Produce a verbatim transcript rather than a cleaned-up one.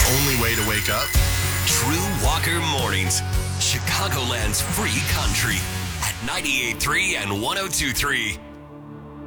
only way to wake up? True Walker Mornings, Chicagoland's free country at ninety-eight point three and one oh two point three.